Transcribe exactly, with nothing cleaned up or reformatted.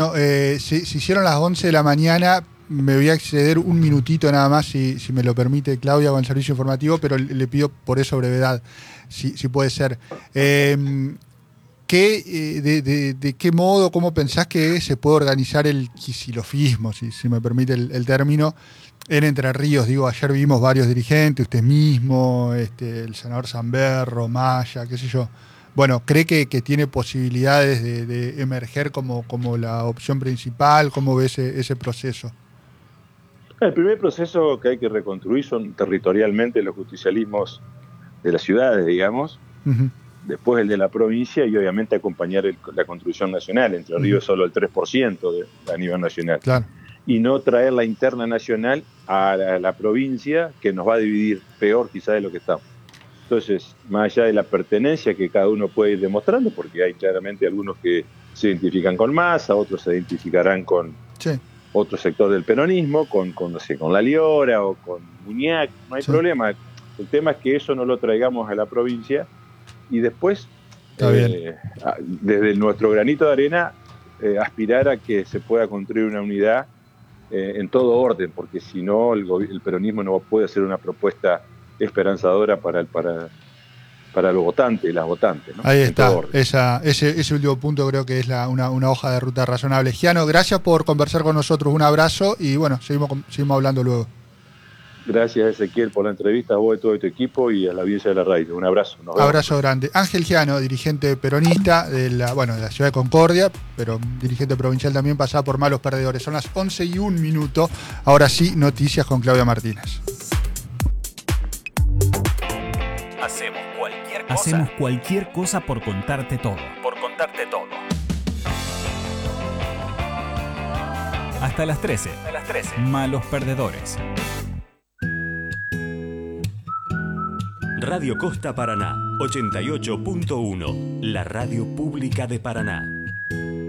Bueno, eh, se, se hicieron las once de la mañana. Me voy a exceder un minutito nada más, si, si me lo permite Claudia, con el servicio informativo, pero le pido por eso brevedad, si, si puede ser. Eh, ¿qué, eh, de, de, ¿De qué modo, cómo pensás que se puede organizar el quisilofismo, si, si me permite el, el término, en Entre Ríos? Digo, ayer vimos varios dirigentes, usted mismo, este, el senador Zamberro, Maya, qué sé yo. Bueno, ¿cree que, que tiene posibilidades de, de emerger como, como la opción principal? ¿Cómo ve ese, ese proceso? El primer proceso que hay que reconstruir son territorialmente los justicialismos de las ciudades, digamos, uh-huh. Después el de la provincia y obviamente acompañar el, la construcción nacional. Entre Ríos uh-huh. Solo el tres por ciento de, a nivel nacional. Claro. Y no traer la interna nacional a la, a la provincia, que nos va a dividir peor quizá de lo que estamos. Entonces, más allá de la pertenencia que cada uno puede ir demostrando, porque hay claramente algunos que se identifican con Massa, otros se identificarán con sí. otro sector del peronismo, con, con, no sé, con La Liora o con Muñac, no hay sí. problema. El tema es que eso no lo traigamos a la provincia y después, eh, desde nuestro granito de arena, eh, aspirar a que se pueda construir una unidad eh, en todo orden, porque si no, el, el peronismo no puede hacer una propuesta esperanzadora para el para para los votantes y las votantes, ¿no? Ahí está, esa, ese, ese último punto creo que es la, una, una hoja de ruta razonable. Giano, gracias por conversar con nosotros, un abrazo y bueno, seguimos, seguimos hablando luego. Gracias, Ezequiel, por la entrevista, a vos y todo tu equipo y a la audiencia de la radio. Un abrazo. Nos abrazo vemos. Grande. Ángel Giano, dirigente peronista de la, bueno, de la ciudad de Concordia, pero dirigente provincial también, pasada por Malos Perdedores. Son las once y un minuto. Ahora sí, noticias con Claudia Martínez. Hacemos cualquier cosa. Hacemos cualquier cosa por contarte todo. Por contarte todo. Hasta las trece. Hasta las trece. Malos Perdedores. Radio Costa Paraná, ochenta y ocho punto uno, la radio pública de Paraná.